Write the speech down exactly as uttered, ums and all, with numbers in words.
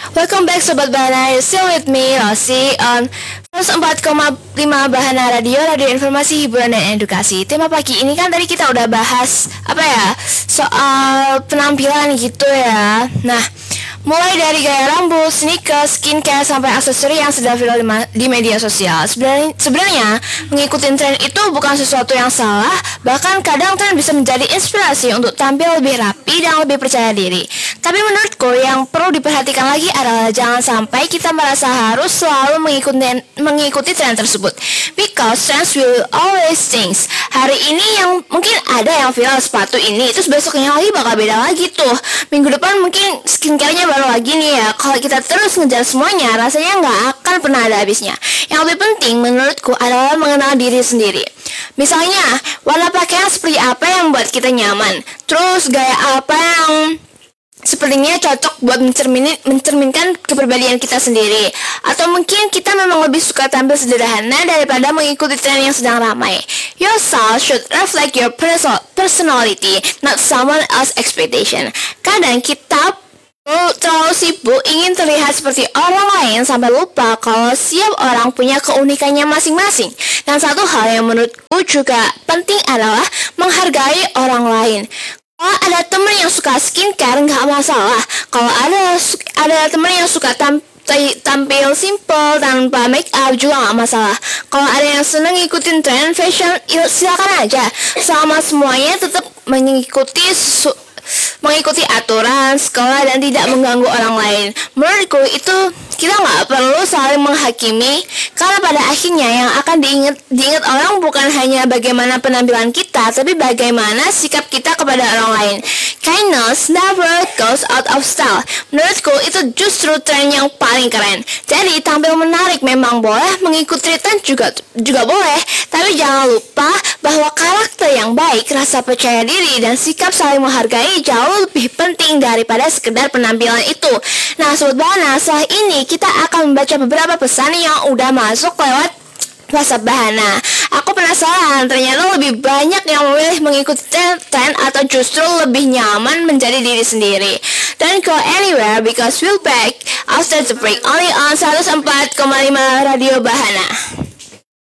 Welcome back Sobat Bahana, you're still with me, Rosi, on seratus empat koma lima Bahana Radio, radio informasi, hiburan, dan edukasi. Tema pagi ini kan tadi kita udah bahas, apa ya, soal penampilan gitu ya. Nah, mulai dari gaya rambut, sneakers, skincare, sampai aksesori yang sedang viral di, ma- di media sosial. Sebenarnya, sebenarnya mengikuti tren itu bukan sesuatu yang salah. Bahkan kadang tren bisa menjadi inspirasi untuk tampil lebih rapi dan lebih percaya diri. Tapi menurutku yang perlu diperhatikan lagi adalah jangan sampai kita merasa harus selalu mengikuti mengikuti tren tersebut. Because trends will always change. Hari ini yang mungkin ada yang viral sepatu ini, terus besoknya lagi bakal beda lagi tuh. Minggu depan mungkin skincare-nya baru lagi nih ya. Kalau kita terus ngejar semuanya, rasanya nggak akan pernah ada habisnya. Yang lebih penting menurutku adalah mengenal diri sendiri. Misalnya, warna pakaian seperti apa yang membuat kita nyaman. Terus gaya apa yang sepertinya cocok buat mencermini, mencerminkan kepribadian kita sendiri. Atau mungkin kita memang lebih suka tampil sederhana daripada mengikuti tren yang sedang ramai. Your style should reflect your perso- personality, not someone else's expectation. Kadang kita terlalu sibuk ingin terlihat seperti orang lain sampai lupa kalau setiap orang punya keunikannya masing-masing. Dan satu hal yang menurutku juga penting adalah menghargai orang lain. Kalau ada teman yang suka skincare nggak masalah. Kalau ada ada teman yang suka tam, tampil simple tanpa make up juga nggak masalah. Kalau ada yang senang ngikutin tren fashion, silakan aja. Selama semuanya tetap mengikuti su- mengikuti aturan sekolah dan tidak mengganggu orang lain. Menurutku itu kita nggak perlu saling menghakimi, karena pada akhirnya yang akan diingat diingat orang bukan hanya bagaimana penampilan kita, tapi bagaimana sikap kita kepada orang lain. Kindness never goes out of style. Menurutku itu justru tren yang paling keren. Jadi tampil menarik memang boleh, mengikuti tren juga juga boleh, tapi jangan lupa bahwa karakter yang baik, rasa percaya diri, dan sikap saling menghargai jauh lebih penting daripada sekedar penampilan itu. Nah, Sobat Bahana, setelah ini kita akan membaca beberapa pesan yang udah masuk lewat WhatsApp Bahana. Aku penasaran, ternyata lebih banyak yang memilih mengikuti tren atau justru lebih nyaman menjadi diri sendiri. Don't go anywhere because we'll back after the break only on seratus empat koma lima Radio Bahana.